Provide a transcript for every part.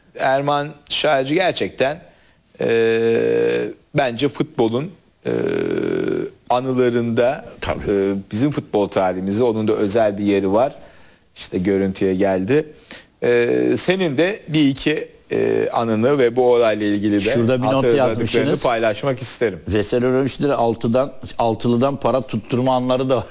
Erman Şairci gerçekten bence futbolun anılarında bizim futbol tarihimizde onun da özel bir yeri var. İşte görüntüye geldi. Senin de bir iki anını ve bu olayla ilgili de şurada bir not yazmışsınız, paylaşmak isterim. Veselinoviç'lere altılıdan para tutturma anları da var.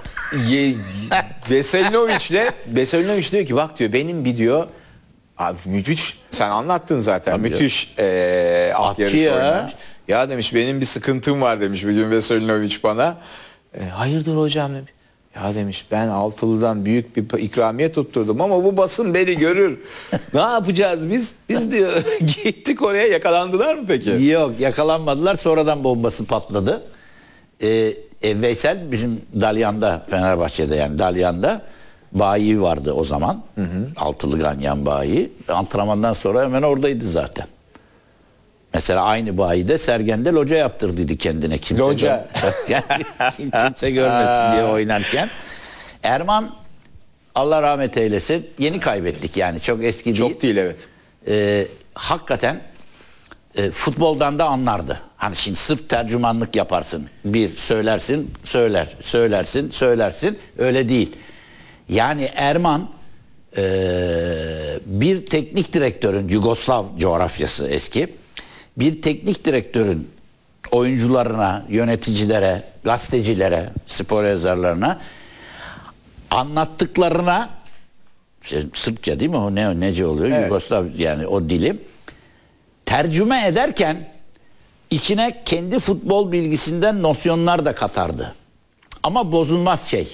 Veselinoviç diyor ki bak diyor benim bir diyor abi müthiş sen anlattın zaten tabii müthiş at yarışı oynamış. Ya demiş benim bir sıkıntım var demiş bir gün Veselinoviç bana. Hayırdır hocam demiş. Ya demiş ben Altılı'dan büyük bir ikramiye tutturdum ama bu basın beni görür. Ne yapacağız biz? Biz diyor gittik oraya, yakalandılar mı peki? Yok, yakalanmadılar, sonradan bombası patladı. Veysel bizim Dalyan'da, Fenerbahçe'de yani Dalyan'da bayi vardı o zaman. Altılı Ganyan bayi. Antrenmandan sonra hemen oradaydı zaten. Mesela aynı bayide Sergen'de loca yaptırdıydı kendine. Loca. Kimse görmesin diye oynarken. Erman, Allah rahmet eylesin, yeni kaybettik yani, çok eski değil. Çok değil, evet. Hakikaten futboldan da anlardı. Hani şimdi sırf tercümanlık yaparsın. Bir söylersin, söylersin. Öyle değil. Yani Erman bir teknik direktörün, Yugoslav coğrafyası eski, bir teknik direktörün oyuncularına, yöneticilere, gazetecilere, spor yazarlarına anlattıklarına, Sırpça değil mi o, nece oluyor? Evet. Yugoslav yani o dili tercüme ederken içine kendi futbol bilgisinden nosyonlar da katardı. Ama bozulmaz şey.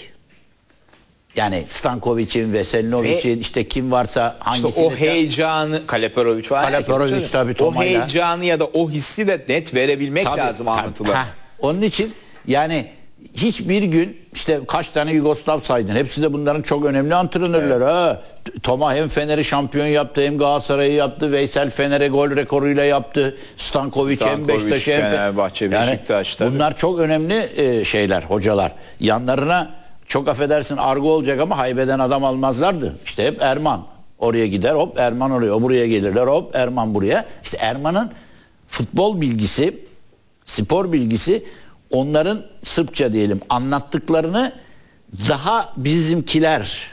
Yani Stankovic'in, Veselinovic'in, işte kim varsa hangisini... İşte o heyecanı, Kaleperovic var. Kaleperovic tabii, Toma'yla. O heyecanı ya da o hissi de net verebilmek lazım anlatılar. Onun için yani hiçbir gün işte kaç tane Yugoslav saydın. Hepsi de bunların çok önemli antrenörler. Evet. Toma hem Fener'i şampiyon yaptı, hem Galatasaray'ı yaptı. Veysel Fener'e gol rekoruyla yaptı. Stankovic hem Beşiktaş'ı hem Fenerbahçe, Beşiktaş'ta. Yani bunlar çok önemli şeyler, hocalar. Yanlarına çok affedersin argo olacak ama haybeden adam almazlardı. İşte hep Erman oraya gider, hop Erman oraya, o buraya gelirler, hop Erman buraya. İşte Erman'ın futbol bilgisi, spor bilgisi, onların Sırpça diyelim anlattıklarını daha bizimkiler,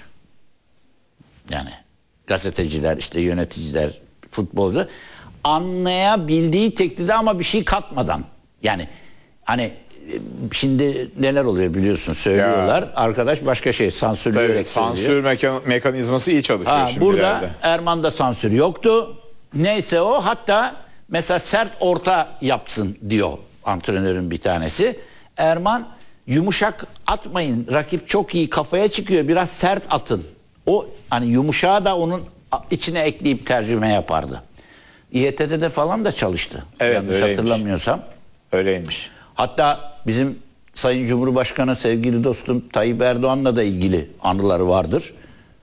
yani gazeteciler, işte yöneticiler, futbolcu anlayabildiği teknikte ama bir şey katmadan. Yani hani şimdi neler oluyor biliyorsun, söylüyorlar. Ya. Arkadaş başka şey sansürleyerek söylüyor. Sansür mekanizması iyi çalışıyor şimdi. Burada Erman'da sansür yoktu. Neyse o, hatta mesela sert orta yapsın diyor antrenörün bir tanesi. Erman yumuşak atmayın, rakip çok iyi kafaya çıkıyor, biraz sert atın. O hani yumuşağı da onun içine ekleyip tercüme yapardı. İETT'de falan da çalıştı. Evet, yanlış öyleymiş. Hatırlamıyorsam. Öyleymiş. Hatta bizim Sayın Cumhurbaşkanı sevgili dostum Tayyip Erdoğan'la da ilgili anıları vardır.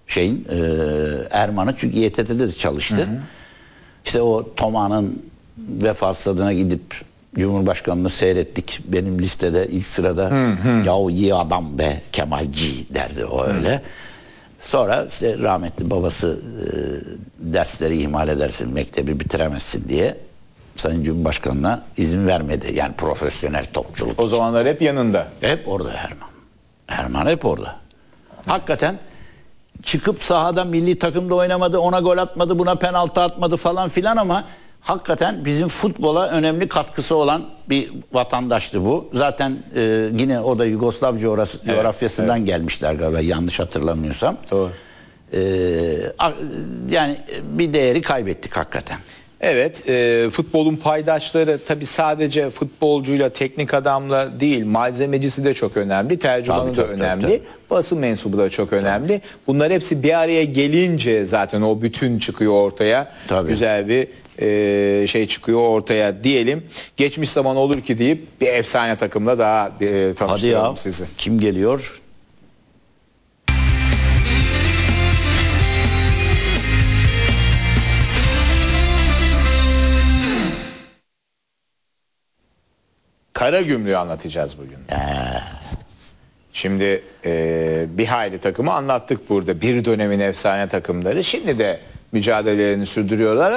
Erman'ı, çünkü İETT'de de çalıştı. İşte o Toma'nın vefat stadına gidip Cumhurbaşkanı'nı seyrettik. Benim listede ilk sırada yahu iyi adam be Kemalci derdi o öyle. Sonra işte rahmetli babası dersleri ihmal edersin, mektebi bitiremezsin diye Sayın Cumhurbaşkanı'na izin vermedi. Yani profesyonel topçuluk. O zamanlar hep yanında. Hep orada Erman. Erman hep orada. Hakikaten çıkıp sahada milli takımda oynamadı, ona gol atmadı, buna penaltı atmadı falan filan ama hakikaten bizim futbola önemli katkısı olan bir vatandaştı bu. Zaten yine o da Yugoslav coğrafyasından gelmişler galiba, yanlış hatırlamıyorsam. Doğru. Yani bir değeri kaybettik hakikaten. Evet, futbolun paydaşları tabii sadece futbolcuyla, teknik adamla değil, malzemecisi de çok önemli, tercümanı da önemli, basın mensubu da çok önemli. Bunlar hepsi bir araya gelince zaten o bütün çıkıyor ortaya. Tabii. Güzel bir şey çıkıyor ortaya diyelim. Geçmiş zaman olur ki deyip bir efsane takımla daha tanıştıralım sizi. Kim geliyor? Karagümrük'ü anlatacağız bugün. Şimdi bir hayli takımı anlattık burada. Bir dönemin efsane takımları. Şimdi de mücadelelerini sürdürüyorlar.